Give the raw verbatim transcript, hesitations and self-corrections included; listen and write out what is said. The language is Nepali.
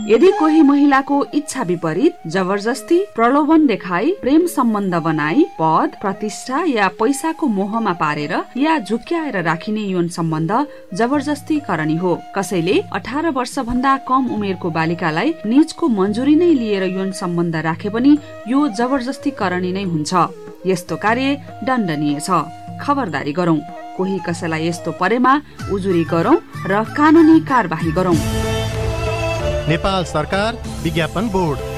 यदि कोही महिलाको इच्छा विपरीत जबरजस्ती प्रलोभन देखाई प्रेम सम्बन्ध बनाई पद प्रतिष्ठा या पैसाको मोहमा पारेर या झुक्क्याएर राखिने यौन सम्बन्ध जबरजस्ती करणी हो। कसैले अठार वर्ष भन्दा कम उमेरको बालिकालाई निजको मन्जुरी नै लिएर यौन सम्बन्ध राखे पनि यो जबरजस्ती करणी नै हुन्छ। यस्तो कार्य दण्डनीय छ। खबरदारी गरौं। कोही कसैलाई यस्तो परेमा उजुरी गरौं र कानूनी कारबाही गरौं। नेपाल सरकार विज्ञापन बोर्ड।